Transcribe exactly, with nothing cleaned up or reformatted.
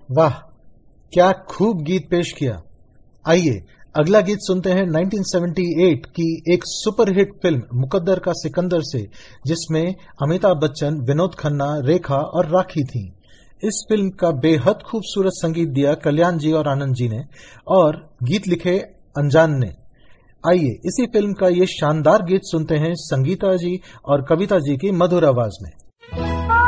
वाह, क्या खूब गीत पेश किया। आइए अगला गीत सुनते हैं उन्नीस सौ अठहत्तर की एक सुपरहिट फिल्म मुकद्दर का सिकंदर से, जिसमें अमिताभ बच्चन, विनोद खन्ना, रेखा और राखी थीं। इस फिल्म का बेहद खूबसूरत संगीत दिया कल्याण जी और आनंद जी ने, और गीत लिखे अनजान ने। आइए इसी फिल्म का ये शानदार गीत सुनते हैं संगीता जी और कविता जी की मधुर आवाज में।